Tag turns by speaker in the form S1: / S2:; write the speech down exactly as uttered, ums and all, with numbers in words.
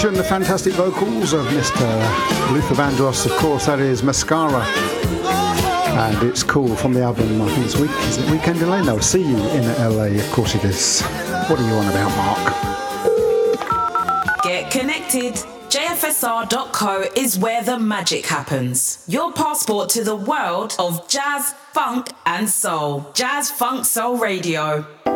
S1: featuring the fantastic vocals of Mister Luther Vandross. Of course, that is Mascara. And it's cool from the album, I think it's week, is it Weekend in Lane? No, See You in L A. Of course it is. What are you on about, Mark?
S2: Get connected. J F S R dot co is where the magic happens. Your passport to the world of jazz, funk and soul. Jazz, funk, soul radio.